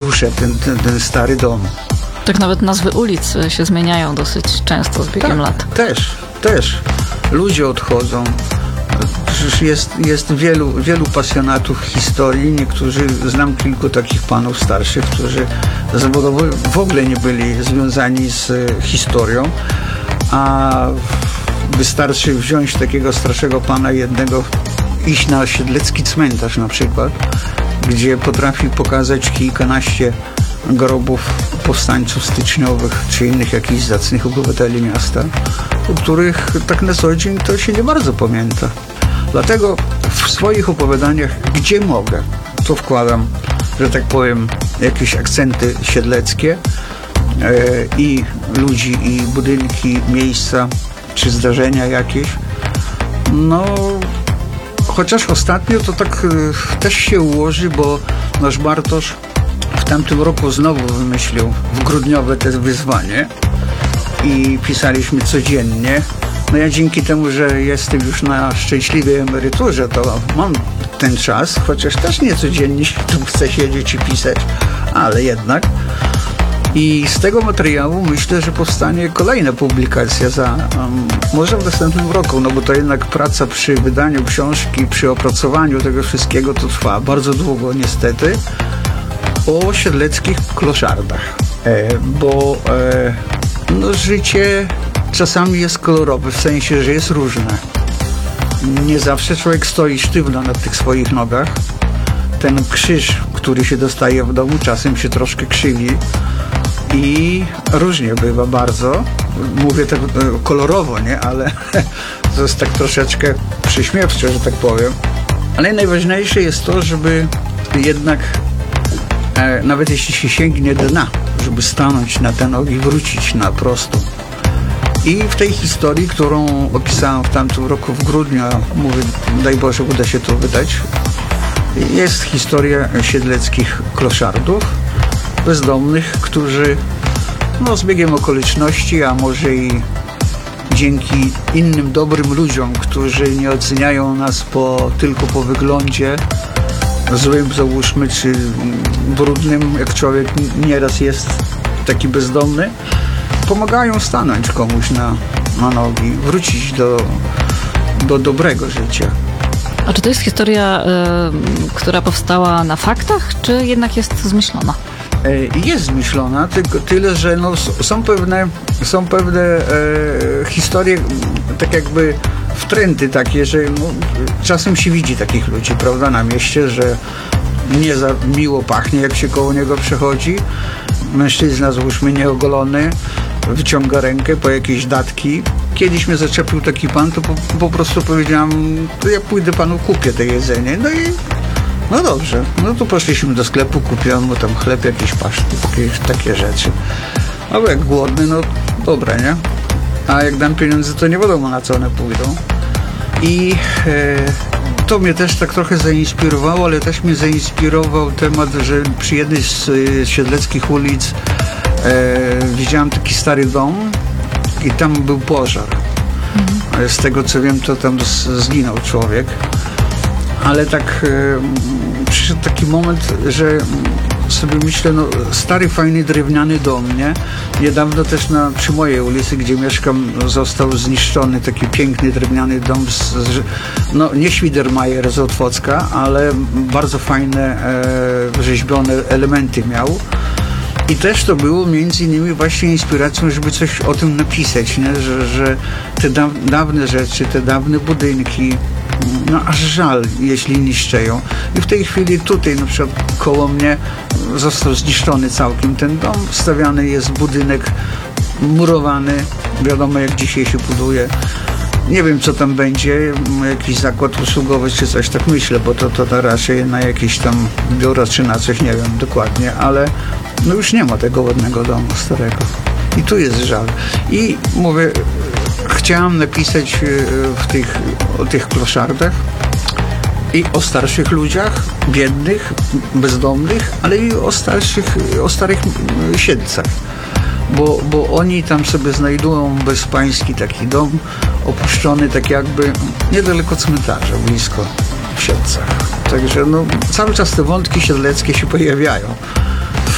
duszę, ten stary dom. Tak nawet nazwy ulic się zmieniają dosyć często z biegiem lat. Też. Ludzie odchodzą. Przecież jest wielu pasjonatów historii. Niektórzy, znam kilku takich panów starszych, którzy zawodowo w ogóle nie byli związani z historią, a wystarczy wziąć takiego starszego pana jednego, iść na siedlecki cmentarz na przykład, gdzie potrafi pokazać kilkanaście grobów powstańców styczniowych czy innych jakichś zacnych obywateli miasta, o których tak na co dzień to się nie bardzo pamięta. Dlatego w swoich opowiadaniach, gdzie mogę, to wkładam, że tak powiem, jakieś akcenty siedleckie i ludzi, i budynki, miejsca, czy zdarzenia jakieś. No, chociaż ostatnio to tak też się ułoży, bo nasz Bartosz w tamtym roku znowu wymyślił w grudniowe te wyzwanie i pisaliśmy codziennie. No ja dzięki temu, że jestem już na szczęśliwej emeryturze, to mam ten czas, chociaż też nie codziennie tu chcę siedzieć i pisać, ale jednak. I z tego materiału myślę, że powstanie kolejna publikacja może w następnym roku, no bo to jednak praca przy wydaniu książki, przy opracowaniu tego wszystkiego to trwa bardzo długo niestety, o siedleckich kloszardach, bo no, życie czasami jest kolorowe, w sensie, że jest różne. Nie zawsze człowiek stoi sztywno na tych swoich nogach. Ten krzyż, który się dostaje w domu, czasem się troszkę krzywi i różnie bywa bardzo. Mówię tak kolorowo, nie? Ale to jest tak troszeczkę przyśmiewcze, że tak powiem. Ale najważniejsze jest to, żeby jednak nawet jeśli się sięgnie dna, żeby stanąć na te nogi i wrócić na prostą. I w tej historii, którą opisałem w tamtym roku w grudniu, mówię, daj Boże, uda się to wydać, jest historia siedleckich kloszardów, bezdomnych, którzy no, z biegiem okoliczności, a może i dzięki innym dobrym ludziom, którzy nie oceniają nas tylko po wyglądzie, złym załóżmy, czy brudnym, jak człowiek nieraz jest taki bezdomny, pomagają stanąć komuś na nogi, wrócić do dobrego życia. A czy to jest historia, która powstała na faktach, czy jednak jest zmyślona? Jest zmyślona, tylko tyle, że no, są pewne historie, tak jakby wtręty takie, że no, czasem się widzi takich ludzi, prawda, na mieście, że nie za miło pachnie, jak się koło niego przechodzi. Mężczyzna, załóżmy, nieogolony, wyciąga rękę po jakieś datki. Kiedyś mnie zaczepił taki pan, to po prostu powiedziałam, to ja pójdę panu, kupię to jedzenie. No i no dobrze, no to poszliśmy do sklepu, kupiłem mu tam chleb, jakiś pasztet, takie rzeczy. No bo jak głodny, no dobra, nie? A jak dam pieniądze, to nie wiadomo, na co one pójdą. I to mnie też tak trochę zainspirowało, ale też mnie zainspirował temat, że przy jednej z siedleckich ulic widziałem taki stary dom i tam był pożar. Z tego co wiem, to tam zginął człowiek. Ale tak przyszedł taki moment, że sobie myślę, no stary, fajny, drewniany dom, nie? Niedawno też przy mojej ulicy, gdzie mieszkam, został zniszczony taki piękny, drewniany dom no nie Świdermajer z Otwocka, ale bardzo fajne, rzeźbione elementy miał. I też to było między innymi właśnie inspiracją, żeby coś o tym napisać, nie? Że te dawne rzeczy, te dawne budynki, no aż żal, jeśli niszczeją. I w tej chwili tutaj na przykład koło mnie został zniszczony całkiem ten dom, stawiany jest budynek murowany, wiadomo jak dzisiaj się buduje. Nie wiem co tam będzie, jakiś zakład usługowy czy coś, tak myślę, bo to raczej na jakieś tam biuro czy na coś, nie wiem dokładnie, ale no już nie ma tego ładnego domu starego. I tu jest żal. I mówię, chciałam napisać o tych kloszardach i o starszych ludziach, biednych, bezdomnych, ale i o starych siedlcach. Bo oni tam sobie znajdują bezpański taki dom opuszczony, tak jakby niedaleko cmentarza, blisko w Siedlcach. Także no, cały czas te wątki siedleckie się pojawiają.